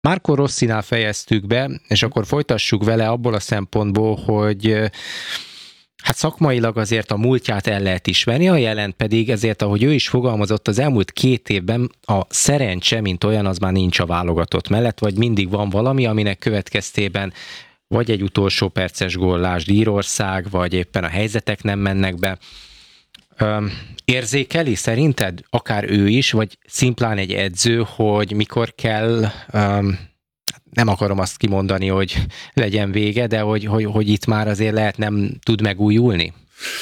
Marco Rossinál fejeztük be, és akkor folytassuk vele abból a szempontból, hogy hát szakmailag azért a múltját el lehet ismerni, a jelent pedig ezért, ahogy ő is fogalmazott, az elmúlt 2 évben a szerencse, mint olyan, az már nincs a válogatott mellett, vagy mindig van valami, aminek következtében vagy egy utolsó perces gól, lásd Írország, vagy éppen a helyzetek nem mennek be. Érzékeli szerinted, akár ő is, vagy szimplán egy edző, hogy mikor kell, nem akarom azt kimondani, hogy legyen vége, de hogy itt már azért lehet nem tud megújulni?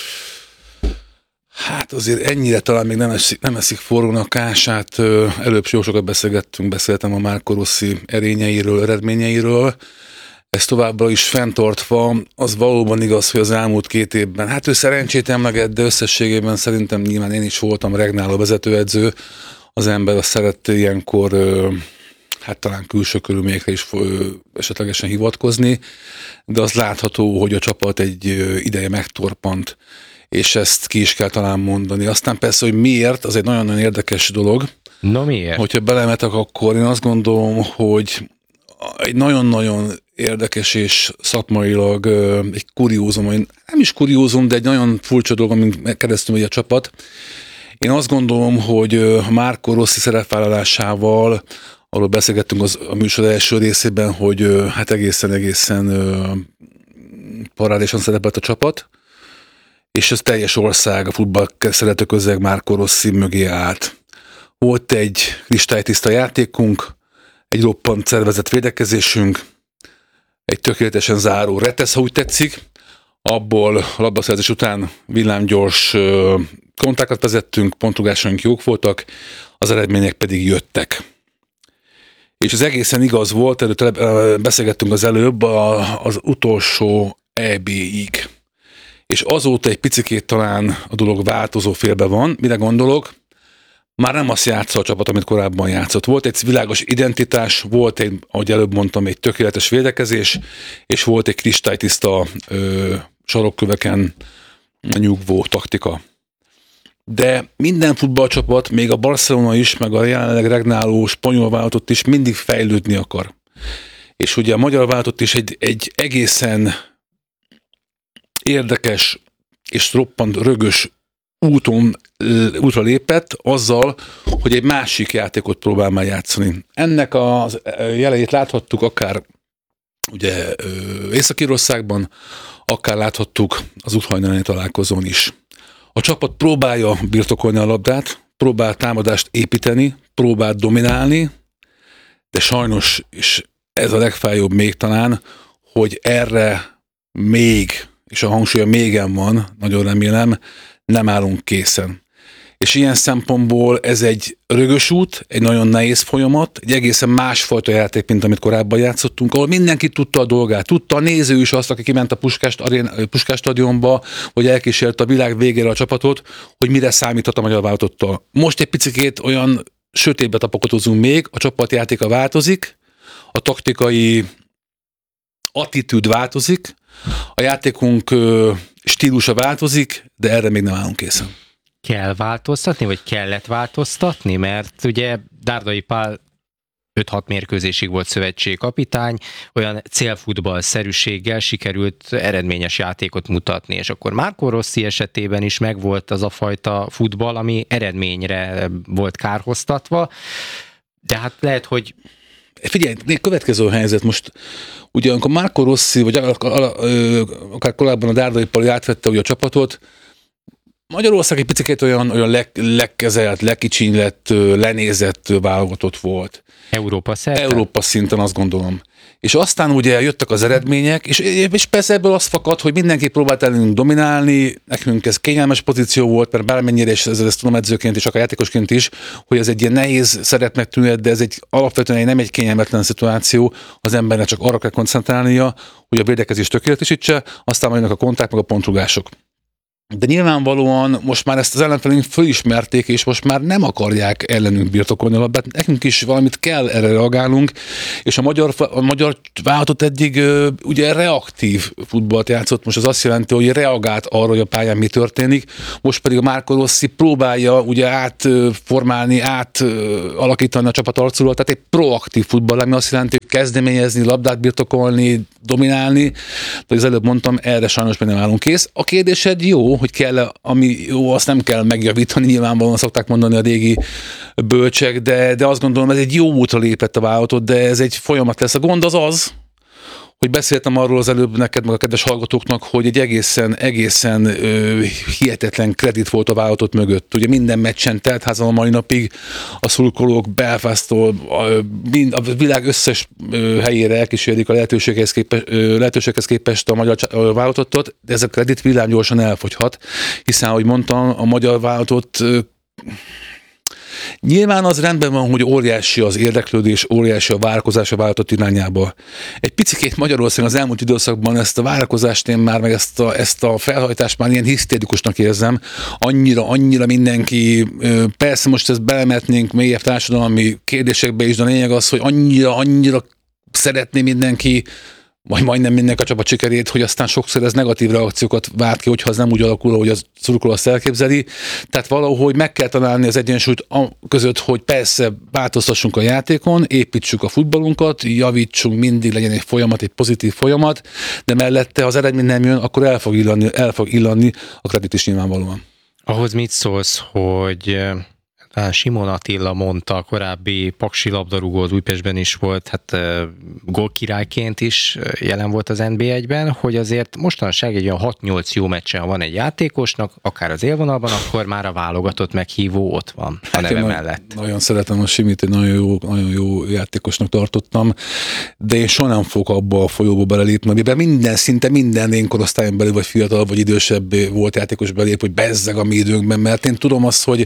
Hát azért ennyire talán még nem eszik forrónak a kását. Előbb jó sokat beszéltem a Marco Rossi erényeiről, eredményeiről. Ez továbbra is fenntartva, az valóban igaz, hogy az elmúlt 2 évben, hát ő szerencsét emleget, de összességében szerintem nyilván én is voltam regnáló vezetőedző, az ember azt szerette ilyenkor, hát talán külső körülményekre is esetlegesen hivatkozni, de az látható, hogy a csapat egy ideje megtorpant, és ezt ki is kell talán mondani. Aztán persze, hogy miért, az egy nagyon-nagyon érdekes dolog. No miért? Hogyha belemetek, akkor én azt gondolom, hogy egy nagyon-nagyon érdekes és szakmailag egy kuriózum, nem is kuriózum, de egy nagyon furcsa dolog, amin keresztül megy a csapat. Én azt gondolom, hogy Marco Rossi szerepvállalásával, arról beszélgettünk a műsor első részében, hogy hát egészen parádésan szerepelt a csapat, és ez teljes ország, a futball szerető közeg Marco Rossi mögé állt. Volt egy kristálytiszta játékunk, egy roppant szervezett védekezésünk, egy tökéletesen záró retesz, ha úgy tetszik. Abból a labdaszerzés után villámgyors kontákat vezettünk, pontrugásaink jók voltak, az eredmények pedig jöttek. És ez egészen igaz volt, beszélgettünk az előbb az utolsó EB-ig. És azóta egy picikét talán a dolog változó félben van. Mire gondolok? Már nem azt játsza a csapat, amit korábban játszott. Volt egy világos identitás, volt egy, ahogy előbb mondtam, egy tökéletes védekezés, és volt egy kristálytiszta sarokköveken nyugvó taktika. De minden futballcsapat, még a Barcelona is, meg a jelenleg regnáló spanyol válogatott is mindig fejlődni akar. És ugye a magyar válogatott is egy egészen érdekes és roppant rögös útra lépett azzal, hogy egy másik játékot próbál már játszani. Ennek a jeleit láthattuk akár ugye Észak-Írországban, akár láthattuk az ukrajnai találkozón is. A csapat próbálja birtokolni a labdát, próbál támadást építeni, próbál dominálni, de sajnos, és ez a legfájóbb még talán, hogy erre még, és a hangsúlya mégen van, nagyon remélem, nem állunk készen. És ilyen szempontból ez egy rögös út, egy nagyon nehéz folyamat, egy egészen másfajta játék, mint amit korábban játszottunk, ahol mindenki tudta a dolgát. Tudta a néző is azt, aki kiment a Puskás stadionba, vagy elkísérte a világ végére a csapatot, hogy mire számíthat a magyar válogatottal. Most egy picikét olyan sötétbe tapogatózunk még, a csapatjátéka változik, a taktikai attitűd változik, a játékunk stílusa változik, de erre még nem állunk készen. Kell változtatni, vagy kellett változtatni? Mert ugye Dárdai Pál 5-6 mérkőzésig volt szövetségkapitány, olyan célfutball-szerűséggel sikerült eredményes játékot mutatni, és akkor Marco Rossi esetében is megvolt az a fajta futball, ami eredményre volt kárhoztatva, de hát lehet, hogy figyelj, következő helyzet most, ugye amikor Marco Rossi, vagy akár korábban a Dárdai Pál átvette ugye a csapatot, Magyarország egy picit olyan legkezelt, lekicsinylett, lenézett válogatott volt. Európa szinten azt gondolom. És aztán ugye jöttek az eredmények, és persze ebből az fakad, hogy mindenki próbált ellenünk dominálni, nekünk ez kényelmes pozíció volt, mert bármennyire, és ezt tudom edzőként és akár játékosként is, hogy ez egy ilyen nehéz szerepnek tűnhet, de ez alapvetően nem egy kényelmetlen szituáció, az embernek csak arra kell koncentrálnia, hogy a védekezést tökéletesítse, aztán majd jönnek a konták, meg a pontrugások. De nyilvánvalóan most már ezt az ellenfelünk fölismerték, és most már nem akarják ellenünk birtokolni a labdát. Nekünk is valamit kell erre reagálnunk, és a magyar vállalatot eddig ugye reaktív futballt játszott, most az azt jelenti, hogy reagált arra, hogy a pályán mi történik, most pedig a Marco Rossi próbálja ugye átformálni, átalakítani a csapat arculat, tehát egy proaktív futball, ami azt jelenti, hogy kezdeményezni, labdát birtokolni, dominálni, de az előbb mondtam, erre sajnos még nem állunk kész. A kérdésed jó, hogy kell, ami jó, azt nem kell megjavítani, nyilvánvalóan szokták mondani a régi bölcsek, de azt gondolom, ez egy jó útra lépett a vállalatot, de ez egy folyamat lesz. A gond az, hogy beszéltem arról az előbb neked, meg a kedves hallgatóknak, hogy egy egészen hihetetlen kredit volt a vállalatot mögött. Ugye minden meccsen teltházan a mai napig a szurkolók Belfasttól a világ összes helyére elkísérik a lehetőséghez képest a magyar vállalatot, de ez a kredit villámgyorsan elfogyhat, hiszen, ahogy mondtam, a magyar vállalatot nyilván az rendben van, hogy óriási az érdeklődés, óriási a várakozás a vállalatot irányába. Egy picikét Magyarországon az elmúlt időszakban ezt a várakozást én már, meg ezt a felhajtást már ilyen hisztérikusnak érzem. Annyira mindenki, persze most ezt belemetnénk mélyebb társadalmi kérdésekbe is, de a lényeg az, hogy annyira szeretné mindenki, vagy majdnem mindenki a csapat sikerét, hogy aztán sokszor ez negatív reakciókat vált ki, hogyha az nem úgy alakul, ahogy az szurkoló azt elképzeli. Tehát valahogy meg kell találni az egyensúlyt között, hogy persze változtassunk a játékon, építsük a futballunkat, javítsunk, mindig legyen egy folyamat, egy pozitív folyamat, de mellette, ha az eredmény nem jön, akkor el fog illani a kredit is nyilvánvalóan. Ahhoz mit szólsz, hogy Simon Attila mondta, a korábbi paksi labdarúgó, az Újpestben is volt, hát gólkirályként is jelen volt az NB1-ben, hogy azért mostanság egy olyan 6-8 jó meccsen van egy játékosnak, akár az élvonalban, akkor már a válogatott meghívó ott van a neve mellett. Nagyon szeretem a Simit, egy nagyon jó játékosnak tartottam, de én soha nem fogok abba a folyóba belelépni, amiben szinte minden én korosztályon belül, vagy fiatal, vagy idősebb volt játékos belép, hogy bezzeg a mi időnkben, mert én tudom azt, hogy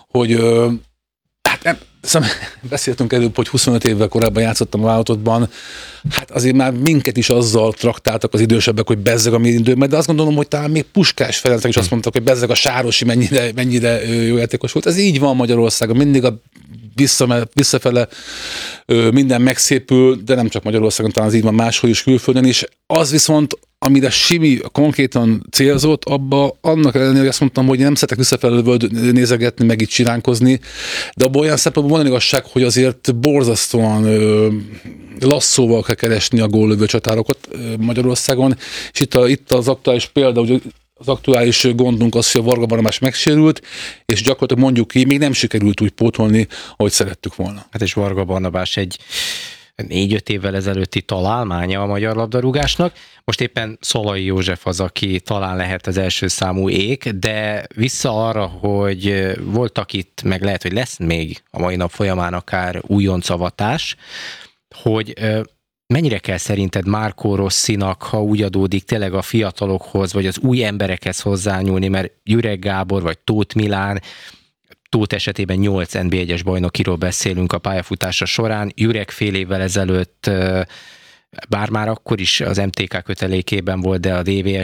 hát nem, beszéltünk előbb, hogy 25 évvel korábban játszottam a vállalatotban, hát azért már minket is azzal traktáltak az idősebbek, hogy bezzeg a mi időnkben, de azt gondolom, hogy talán még Puskás Ferencek is azt mondtak, hogy bezzeg a Sárosi mennyire jó játékos volt. Ez így van Magyarországon, mindig a visszafele minden megszépül, de nem csak Magyarországon, talán az így van máshol is, külföldön is. Az viszont, amire Simi konkrétan célzott, annak ellenére, hogy azt mondtam, hogy nem szeretek visszafelé nézegetni, meg itt csiránkozni, de abban olyan szempontból van igazság, hogy azért borzasztóan lasszóval kell keresni a góllövő csatárokat Magyarországon, és itt az aktuális példa, hogy az aktuális gondunk az, hogy a Varga Barnabás megsérült, és gyakorlatilag mondjuk ki, még nem sikerült úgy pótolni, ahogy szerettük volna. Hát és Varga Barnabás egy 4-5 évvel ezelőtti találmánya a magyar labdarúgásnak. Most éppen Szalai József az, aki talán lehet az első számú ék, de vissza arra, hogy voltak itt, meg lehet, hogy lesz még a mai nap folyamán akár újoncavatás, hogy mennyire kell szerinted Marco Rossinak, ha úgy adódik, tényleg a fiatalokhoz, vagy az új emberekhez hozzányúlni, mert Jüreg Gábor, vagy Tóth Milán, Tóth esetében 8 NB1-es bajnokiról beszélünk a pályafutása során, Jüreg fél évvel ezelőtt, bár már akkor is az MTK kötelékében volt, de a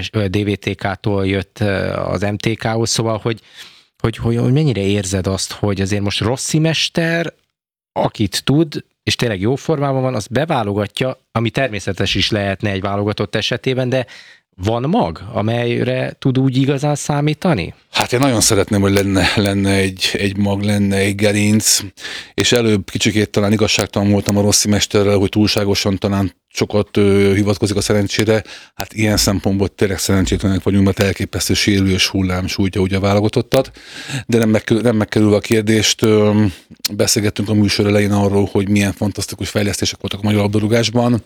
DVTK-tól jött az MTK-hoz, szóval, hogy mennyire érzed azt, hogy azért most Rossi mester, akit tud, és tényleg jó formában van, az beválogatja, ami természetes is lehetne egy válogatott esetében, de van mag, amelyre tud úgy igazán számítani? Hát én nagyon szeretném, hogy lenne egy mag, lenne egy gerinc, és előbb kicsikét talán igazságtalan voltam a Rossi mesterrel, hogy túlságosan talán sokat hivatkozik a szerencsére. Hát ilyen szempontból tényleg szerencsétlenek vagyunk, mert elképesztő sérülés hullám sújtja ugye a válogatottat, de nem megkerülve a kérdést, beszélgettünk a műsor elején arról, hogy milyen fantasztikus fejlesztések voltak a magyar labdarúgásban.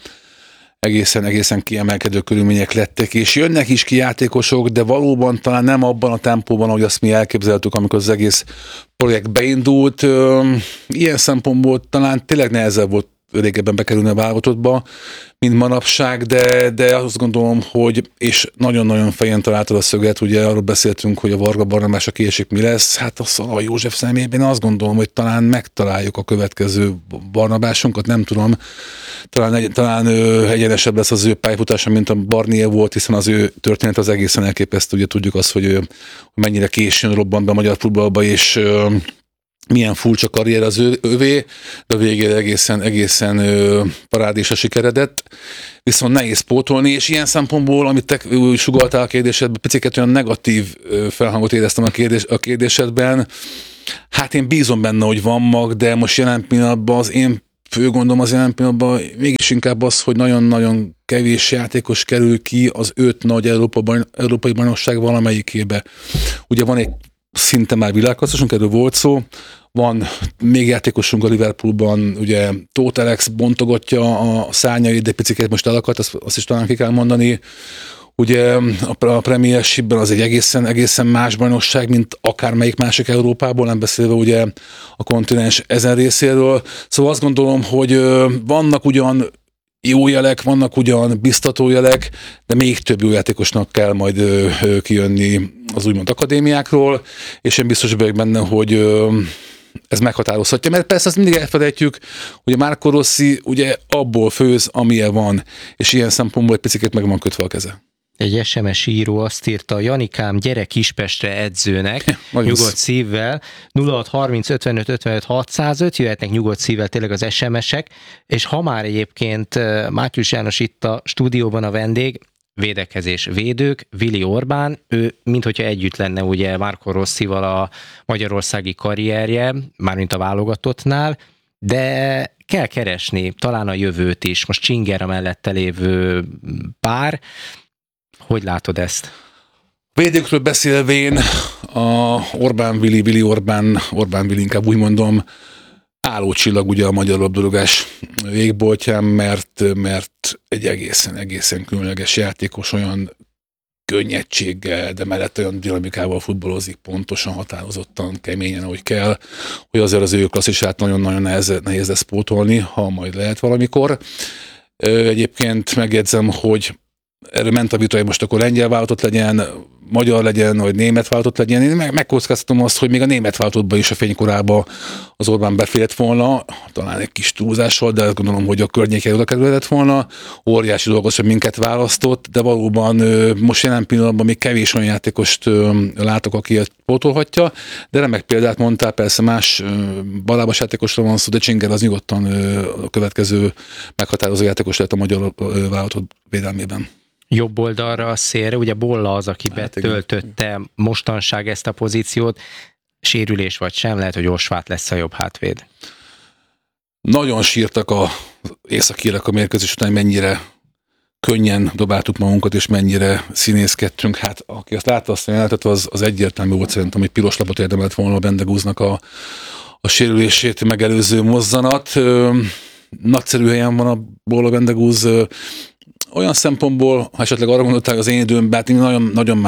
Egészen kiemelkedő körülmények lettek, és jönnek is ki játékosok, de valóban talán nem abban a tempóban, ahogy azt mi elképzeltük, amikor az egész projekt beindult. Ilyen szempontból talán tényleg nehezebb volt régebben bekerülni a válogatottba, mint manapság, de azt gondolom, hogy, és nagyon-nagyon fején találtad a szöget, ugye arról beszéltünk, hogy a Varga Barnabás a késik mi lesz, hát a Szalai József személyében azt gondolom, hogy talán megtaláljuk a következő Barnabásunkat, nem tudom, talán egyenesebb lesz az ő pályafutása, mint a Barnier volt, hiszen az ő történet az egészen elképesztő. Ugye tudjuk azt, hogy mennyire későn robbant be a magyar futballba, és milyen furcsa karrier az övé, de a végére egészen parádésra sikeredett, viszont nehéz pótolni, és ilyen szempontból, amit te sugalltál a kérdésedben, picit olyan negatív felhangot éreztem a kérdésedben. Hát én bízom benne, hogy van mag, de most jelen pillanatban az én fő gondom az jelen pillanatban mégis inkább az, hogy nagyon-nagyon kevés játékos kerül ki az 5 nagy európai bajnokság valamelyikébe. Ugye van egy szinte már világklasszisunk, erről volt szó, van még játékosunk a Liverpoolban, ugye Tóth Alex bontogatja a szárnyait, de picit most elakadt, azt is talán ki kell mondani. Ugye a Premiershipben az egy egészen más bajnokság, mint akármelyik másik Európából, nem beszélve ugye a kontinens ezen részéről. Szóval azt gondolom, hogy vannak ugyan jó jelek, vannak ugyan biztató jelek, de még több jó játékosnak kell majd kijönni az úgymond akadémiákról, és én biztos vagyok benne, hogy ez meghatározhatja, mert persze azt mindig elfelejtjük, hogy a Marco Rossi ugye abból főz, amilyen van, és ilyen szempontból egy picit meg van kötve a keze. Egy SMS író azt írta, Janikám, gyere Kispestre edzőnek, nyugodt szívvel, 0630 55 55 605, jöhetnek nyugodt szívvel tényleg az SMS-ek, és ha már egyébként Mátyus János itt a stúdióban a vendég, védekezés védők, Vili Orbán, ő minthogyha együtt lenne ugye Marco Rossival a magyarországi karrierje, mármint a válogatottnál, de kell keresni talán a jövőt is, most Csinger a mellette lévő pár. Hogy látod ezt? Védőkről beszélvén a Vili Orbán Vili inkább úgy mondom, állócsillag ugye a magyar labdarúgás végboltján, mert egy egészen különleges játékos, olyan könnyedséggel, de mellett olyan dinamikával futballozik, pontosan, határozottan, keményen, ahogy kell, hogy azért az ő klasszisát nagyon-nagyon nehéz lesz pótolni, ha majd lehet valamikor. Egyébként megjegyzem, hogy erről ment a vita, hogy most akkor lengyel válogatott legyen, magyar legyen, vagy német válogatott legyen. Én megkockáztatom azt, hogy még a német válogatottban is a fénykorában az Orbán beférett volna, talán egy kis túlzással, de azt gondolom, hogy a környékre oda kerülhetett volna. Óriási dolgos, hogy minket választott, de valóban most jelen pillanatban még kevés olyan játékost látok, aki ezt pótolhatja, de remek példát mondtál, persze más balábas játékosra van szó, de Csinger az nyugodtan a következő meghatározó játékos lett a magyar válogatott védelmében. Jobb oldalra a szélre, ugye Bolla az, aki betöltötte mostanság ezt a pozíciót, sérülés vagy sem, lehet, hogy Osvát lesz a jobb hátvéd. Nagyon sírtak az északírek a mérkőzés után, mennyire könnyen dobáltuk magunkat, és mennyire színészkedtünk. Hát aki azt látta azt a jelenetet, az egyértelmű volt szerintem, hogy piros lapot érdemelt volna a Bendegúznak a sérülését megelőző mozzanat. Nagyszerű helyen van a Bolla Bendegúz, olyan szempontból, ha esetleg arra gondolták az én időmben, hát nagyon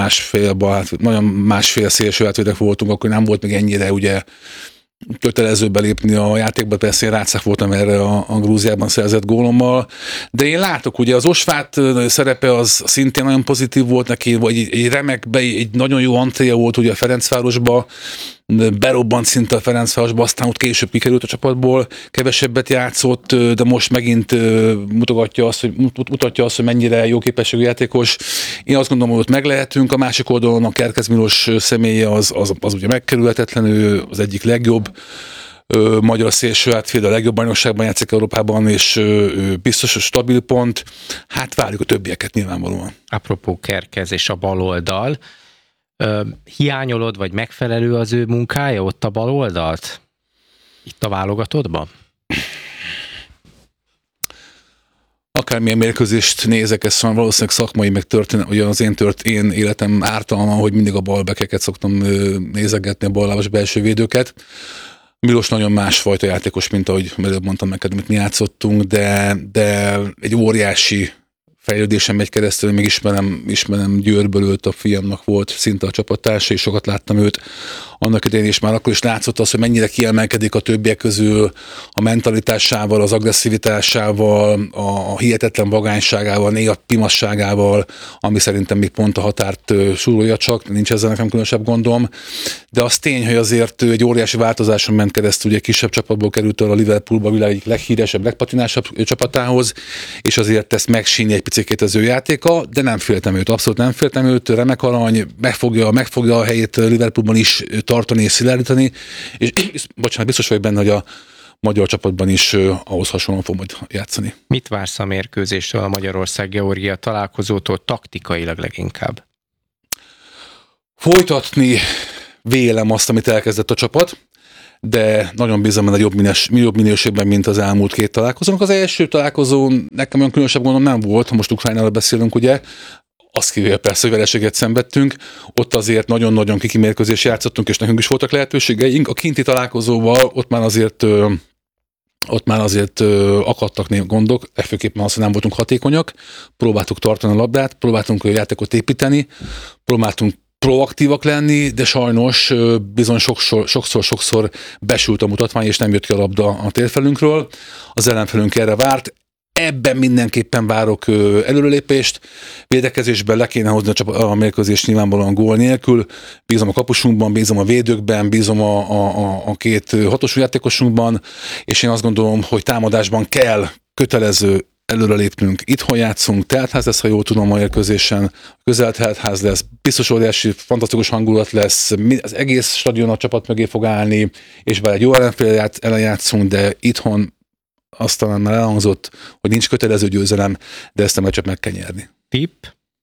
másfél szélső hátvédek voltunk, akkor nem volt még ennyire ugye kötelező belépni a játékba, persze én rátszák voltam erre a Grúziában szerzett gólommal, de én látok, ugye az Osvát szerepe az szintén nagyon pozitív volt neki, vagy egy remek, egy nagyon jó antréja volt ugye a Ferencvárosba, berobbant szinte a Ferencvárosba, aztán ott később kikerült a csapatból, kevesebbet játszott, de most megint mutatja azt, hogy mennyire jó képességű játékos. Én azt gondolom, hogy ott meg lehetünk, a másik oldalon a Kerkez Milos személye az ugye megkerülhetetlen, ő az egyik legjobb magyar szélső hátvéd, a legjobb bajnokságban játszik Európában, és biztos a stabil pont. Hát várjuk a többieket nyilvánvalóan. Apropó Kerkez és a baloldal, hiányolod, vagy megfelelő az ő munkája ott a baloldalt? Itt a válogatottban? Akármilyen mérkőzést nézek, ez van valószínűleg szakmai, meg ugye az én életem ártalma, hogy mindig a balbekeket szoktam nézegetni, a ballábas belső védőket. Milos nagyon másfajta játékos, mint ahogy előbb mondtam neked, amit mi játszottunk, de egy óriási fejlődésem megy keresztül, még ismerem Győrből, őt a fiamnak volt szinte a csapattársa, és sokat láttam őt annak idején, és már akkor is látszott az, hogy mennyire kiemelkedik a többiek közül a mentalitásával, az agresszivitásával, a hihetetlen vagányságával, néha pimasságával, ami szerintem még pont a határt súrolja, csak nincs ezzel nekem különösebb gondom. De az tény, hogy azért egy óriási változáson ment keresztül, ugye kisebb csapatból került el a Liverpoolba a világ egyik leghíresebb, legpatinásabb csapatához, és azért ezt megsínli egy picit az ő játéka, de nem féltem őt, abszolút nem féltem őt, remek alany, megfogja a helyét Liverpoolban is tartani és szilárdítani, és bocsánat, biztos vagyok benne, hogy a magyar csapatban is ahhoz hasonlóan fog majd játszani. Mit vársz a mérkőzéstől, a Magyarország-Georgia találkozótól taktikailag leginkább? Folytatni vélem azt, amit elkezdett a csapat, de nagyon bízom benne jobb minőségben, mint az elmúlt két találkozónak. Az első találkozón nekem olyan különösebb gondom nem volt, ha most Ukrajnáról beszélünk, ugye, azt kivéve persze, hogy vereséget szenvedtünk, ott azért nagyon-nagyon kiki mérkőzést játszottunk, és nekünk is voltak lehetőségeink. A kinti találkozóval ott már azért akadtak gondok, főképpen az, hogy nem voltunk hatékonyak, próbáltuk tartani a labdát, próbáltunk a játékot építeni, próbáltunk proaktívak lenni, de sajnos bizony sokszor besült a mutatvány, és nem jött ki a labda a térfelünkről. Az ellenfelünk erre várt. Ebben mindenképpen várok előrelépést. Védekezésben le kéne hozni a mérkőzést nyilvánvalóan gól nélkül. Bízom a kapusunkban, bízom a védőkben, bízom a két hatosú játékosunkban, és én azt gondolom, hogy támadásban kell kötelező előrelépnünk. Itthon játszunk, teltház lesz, ha jól tudom, a mérkőzésen, közel teltház lesz, biztos óriási, fantasztikus hangulat lesz, az egész stadion a csapat mögé fog állni, és bár egy jó ellenfél ellen játszunk, de itthon azt talán már elhangzott, hogy nincs kötelező győzelem, de ezt a meccset meg kell nyerni. Tipp?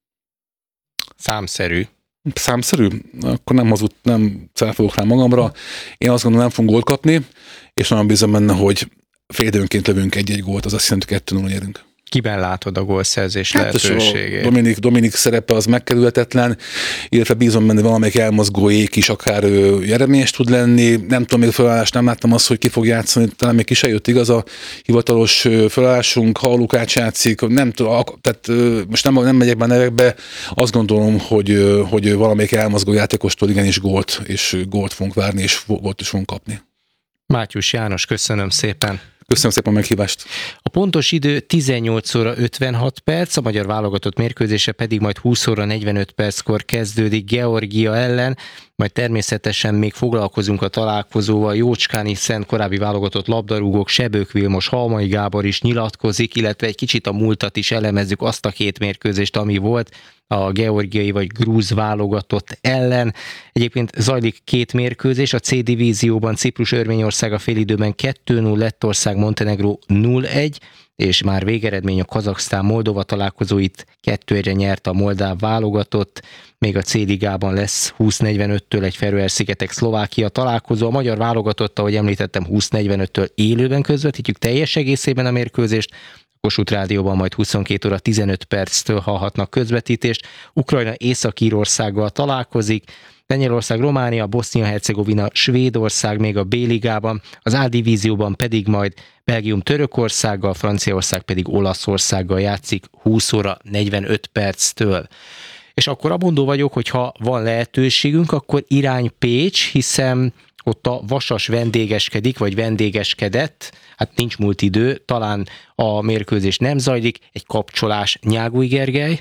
Számszerű. Számszerű? Akkor nem cáfolok rá magamra. Én azt gondolom, nem fogunk gólt kapni, és nagyon bízom benne, hogy fél időnként lövünk egy-egy gólt, az azt jelenti, 2-0 nyerünk. Kiben látod a gólszerzés lehetőségét? Dominik szerepe az megkerülhetetlen, illetve bízom benne, valamelyik elmozgó ék is akár eredményes tud lenni. Nem tudom, még a felállást nem láttam azt, hogy ki fog játszani, talán még ki se jött igaz a hivatalos felállásunk, ha a Lukács játszik, nem tudom, tehát most nem megyek be a nevekbe, azt gondolom, hogy valamelyik elmozgó játékostól igenis gólt fogunk várni, és gólt is fogunk kapni. Mátyus János, köszönöm szépen! Köszönöm szépen a meghívást. A pontos idő 18 óra 56 perc, a magyar válogatott mérkőzése pedig majd 20 óra 45 perckor kezdődik Georgia ellen, majd természetesen még foglalkozunk a találkozóval. Jócskáni Szent korábbi válogatott labdarúgók, Sebők Vilmos, Halmai Gábor is nyilatkozik, illetve egy kicsit a múltat is elemezzük, azt a két mérkőzést, ami volt a georgiai vagy grúz válogatott ellen. Egyébként zajlik két mérkőzés, a C divízióban Ciprus Örményország a félidőben 2-0, Lettország Montenegró 0-1, és már végeredmény a Kazaksztán-Moldova találkozóit 2-1-re nyert a moldáv válogatott, még a C-ligában lesz 20:45-től egy Feröer-szigetek Szlovákia találkozó. A magyar válogatott, ahogy említettem, 20:45-től élőben közvetítjük teljes egészében a mérkőzést, Kossuth Rádióban majd 22 óra 15 perctől hallhatnak közvetítést. Ukrajna Észak-Írországgal találkozik, Lengyelország, Románia, Bosznia-Hercegovina, Svédország még a B-ligában, az A-divízióban pedig majd Belgium Törökországgal, Franciaország pedig Olaszországgal játszik 20 óra 45 perctől. És akkor abondó vagyok, hogy ha van lehetőségünk, akkor irány Pécs, hiszen ott a Vasas vendégeskedik, vagy vendégeskedett, hát nincs múlt idő, talán a mérkőzés nem zajlik, egy kapcsolás. Nyágúj Gergely?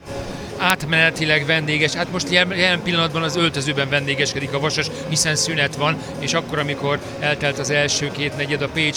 Átmenetileg vendéges, hát most jelen pillanatban az öltözőben vendégeskedik a Vasas, hiszen szünet van, és akkor, amikor eltelt az első két negyed, a Pécs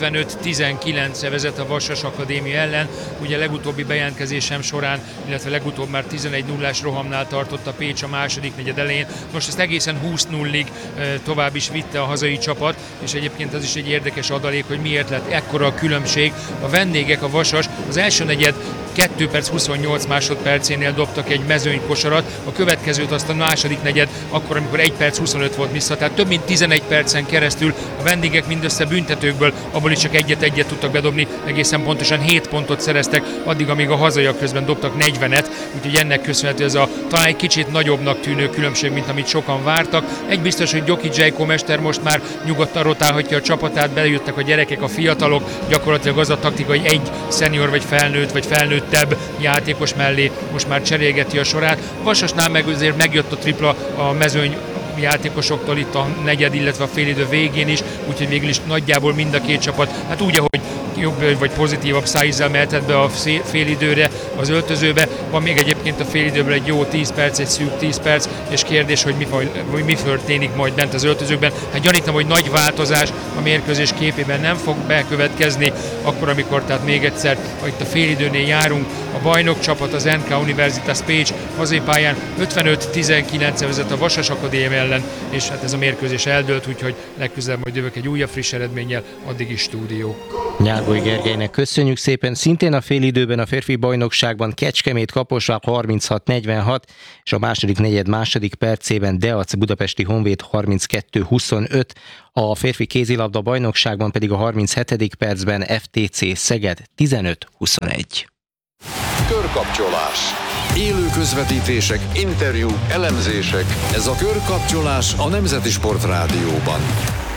55-19-re vezet a Vasas Akadémia ellen. Ugye legutóbbi bejelentkezésem során, illetve legutóbb már 11-0-ás rohamnál tartott a Pécs a második negyed elején. Most ezt egészen 20-0-ig tovább is vitte a hazai csapat, és egyébként az is egy érdekes adalék, hogy miért lett ekkora a különbség. A vendégek, a Vasas az első negyed 2 perc 28 másodpercénél dobtak egy mezőnykosarat, a következőt azt a második negyed, akkor, amikor 1 perc 25 volt vissza, tehát több mint 11 percen keresztül a vendégek mindössze büntetőkből, abból is csak egyet tudtak bedobni, egészen pontosan 7 pontot szereztek, addig, amíg a hazaiak közben dobtak 40-et, úgyhogy ennek köszönhető ez a talán egy kicsit nagyobbnak tűnő különbség, mint amit sokan vártak. Egy biztos, hogy Gyoki Dzsejko mester most már nyugodtan rotálhatja a csapatát, bejöttek a gyerekek, a fiatalok, gyakorlatilag az a taktika, hogy egy szenior vagy felnőtt felnőttebb játékos mellé most már cserélgeti a sorát. Vasasnál meg azért megjött a tripla a mezőny játékosoktól itt a negyed, illetve a félidő végén is, úgyhogy végül is nagyjából mind a két csapat, hát úgy, ahogy jobb vagy pozitívabb szájízzel mehetett be a félidőre, az öltözőbe. Van még egyébként a félidőből egy jó 10 perc, egy szűk 10 perc, és kérdés, hogy mi történik majd bent az öltözőkben. Hát gyanítom, hogy nagy változás a mérkőzés képében nem fog bekövetkezni, akkor, amikor tehát még egyszer, itt a félidőnél járunk, a bajnok csapat, az NK Universitas Pécs hazépályán 55-19 vezet a Vasas Akadémia ellen, és hát ez a mérkőzés eldőlt, úgyhogy legközelebb majd jövök egy újabb friss eredménnyel, addig is stúdió. Nyárgoly Gergelynek köszönjük szépen. Szintén a félidőben a férfi bajnokságban Kecskemét Kaposvár 36-46, és a második negyed második percében Deac Budapesti Honvéd 32-25, a férfi kézilabda bajnokságban pedig a 37. percben FTC Szeged 15-21. Körkapcsolás. Élő közvetítések, interjúk, elemzések. Ez a Körkapcsolás a Nemzeti Sport Rádióban.